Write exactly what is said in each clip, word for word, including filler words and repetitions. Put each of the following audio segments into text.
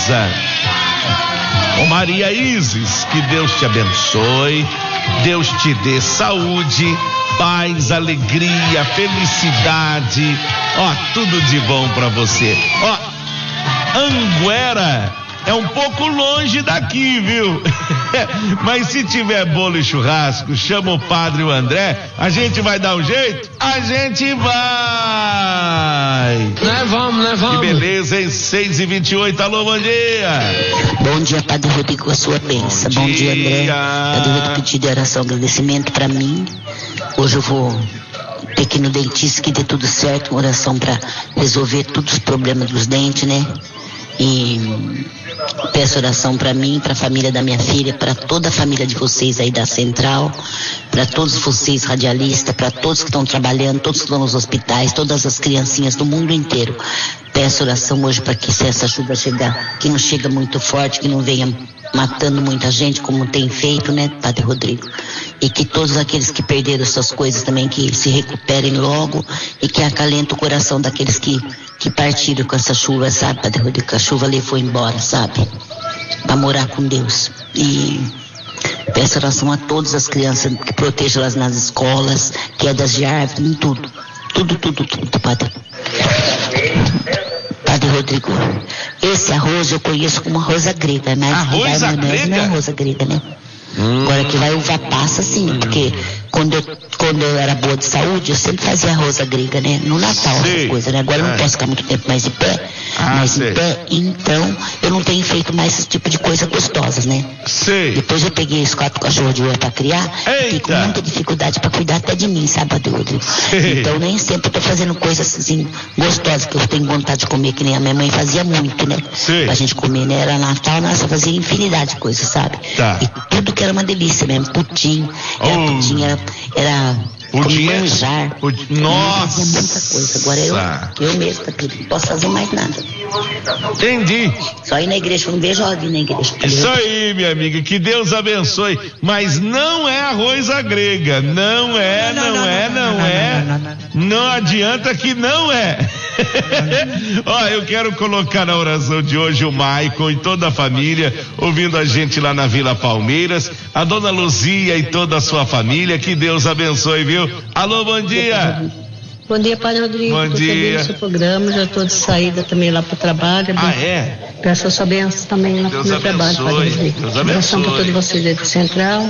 Isa. Ô Maria Isis, que Deus te abençoe, Deus te dê saúde, paz, alegria, felicidade, ó, tudo de bom pra você. Ó, Anguera é um pouco longe daqui, viu? Mas se tiver bolo e churrasco, chama o padre e o André, a gente vai dar um jeito? A gente vai! Né, vamos, né, vamos. Que beleza, hein? seis e vinte e oito, alô, bom dia! Bom dia, Padre Rodrigo, a sua bênção. Bom, bom dia, André. Padre Rodrigo, pedido de oração, agradecimento pra mim. Hoje eu vou ter que ir no dentista, que dê tudo certo, uma oração pra resolver todos os problemas dos dentes, né? E peço oração para mim, para a família da minha filha, para toda a família de vocês aí da Central, para todos vocês radialistas, para todos que estão trabalhando, todos que estão nos hospitais, todas as criancinhas do mundo inteiro. Peço oração hoje para que se essa chuva chegar, que não chega muito forte, que não venha matando muita gente como tem feito, né, Padre Rodrigo? E que todos aqueles que perderam suas coisas também, que se recuperem logo e que acalente o coração daqueles que, que partiram com essa chuva, sabe, Padre Rodrigo? Que a chuva levou embora, sabe? Pra morar com Deus. E peço oração a todas as crianças, que protejam elas nas escolas, quedas de árvore, em tudo. Tudo, tudo, tudo, Padre. Padre Rodrigo, esse arroz eu conheço como arroz grega, mas arroz que vai grega? Não é arroz grega, né? Hum. Agora que vai uva passa, sim, hum. porque quando eu, quando eu era boa de saúde, eu sempre fazia arroz grega, né? No Natal, sei. Essas coisas, né? Agora eu não posso ficar muito tempo mais em pé, ah, mais sei. em pé, então eu não tenho feito mais esse tipo de coisa gostosas, né? Sei. Depois eu peguei os quatro cachorros de rua pra criar, fiquei com muita dificuldade pra cuidar até de mim, sabe, Padre Rodrigo? Então nem sempre eu tô fazendo coisas assim, gostosas, que eu tenho vontade de comer, que nem a minha mãe fazia muito, né? Sei. Pra gente comer, né? Era Natal, nossa, fazia infinidade de coisas, sabe? Tá. E tudo que era uma delícia mesmo, pudim, era oh. pudim, era, era pudim, manjar. Pudim. Nossa! Fazia muita coisa. Agora eu, eu mesmo, não posso fazer mais nada. Entendi. Só ir na igreja, eu não vejo hora de ir na igreja. Isso aí, minha amiga, que Deus abençoe. Mas não é arroz à grega. Não é, não, não, não, não é, não, não é. Não, não, não, não. Não adianta que não é. Ó, eu quero colocar na oração de hoje o Maicon e toda a família ouvindo a gente lá na Vila Palmeiras, a dona Luzia e toda a sua família, que Deus abençoe, viu? Alô, bom dia. Bom dia, Padre Rodrigo. Bom dia. O seu programa, já estou de saída também lá para o trabalho. Ah, é? Peço a sua bênção também lá para o meu trabalho, Padre Rodrigo. Deus abençoe. Oração para todos vocês aí do Central.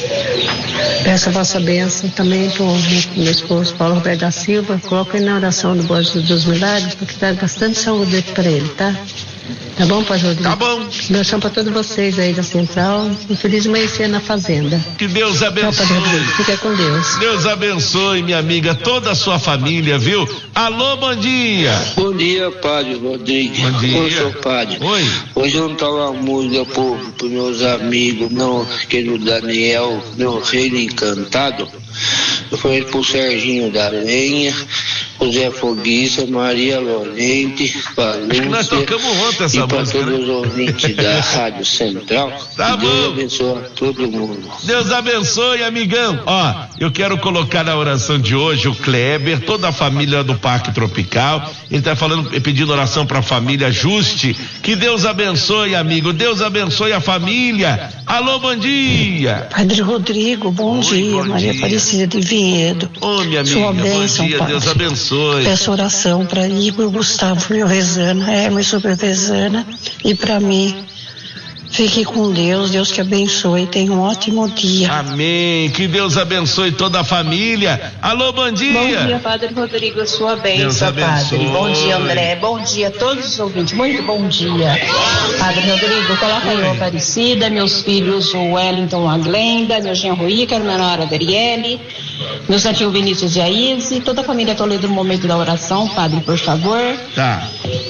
Peço a vossa bênção também para o meu esposo Paulo Roberto da Silva. Coloco aí na oração do Boa dos Milagres, porque dá bastante saúde para ele, tá? Tá bom, Padre Rodrigo? Tá bom. Oração para todos vocês aí da Central. Um feliz amanhecer na fazenda. Que Deus abençoe. Tchau, Padre Rodrigo. Fica com Deus. Deus abençoe, minha amiga, toda a sua família, viu? Alô, bom dia. Bom dia, Padre Rodrigo. Bom dia. Oi, seu Padre. Oi. Hoje eu não tava uma música pro, pros meus amigos, meu querido Daniel, meu reino encantado. Eu falei pro Serginho da Lenha, o Zé Foguiça, Maria Lorente, pra Lúcia, nós tocamos ontem essa e pra música, todos né? os ouvintes da Rádio Central. Tá Deus bom. abençoe a todo mundo. Deus abençoe, amigão. Ó, eu quero colocar na oração de hoje o Kleber, toda a família do Parque Tropical. Ele tá falando, pedindo oração pra família Juste. Que Deus abençoe, amigo. Deus abençoe a família. Alô, bom dia. Padre Rodrigo, bom Oi, dia. bom Maria dia. Aparecida de Vinhedo. Ô, minha amiga, Sua bênção, bom dia. Padre. Deus abençoe. Peço oração para Igor, Gustavo, Rezana, Hermes sobre Rezana e para mim. Fique com Deus, Deus que abençoe, tenha um ótimo dia. Amém, que Deus abençoe toda a família. Alô, bom dia. Bom dia, Padre Rodrigo, sua Deus bênção, abençoe. Padre. Bom dia, André, bom dia a todos os ouvintes, muito bom dia. Padre Rodrigo, coloca aí o Aparecida, meus filhos, o Wellington, a Glenda, meu genro Ícaro, minha nora Adriele, meu santinho Vinícius e a Izzy, toda a família Toledo no momento da oração, Padre, por favor. Tá.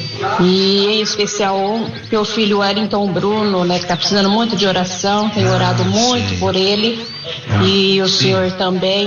E em especial meu filho Wellington Bruno, né, que está precisando muito de oração, tenho orado muito por ele, e o senhor também.